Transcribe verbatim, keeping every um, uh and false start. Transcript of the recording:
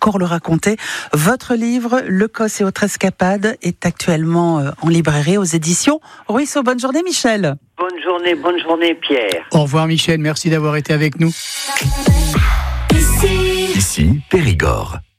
encore le raconter. Votre livre, Le Cos et autres escapades, est actuellement en librairie aux éditions Ruisseau. Bonne journée Michel. Bonne journée, bonne journée Pierre. Au revoir Michel, merci d'avoir été avec nous. Ici, Ici Périgord.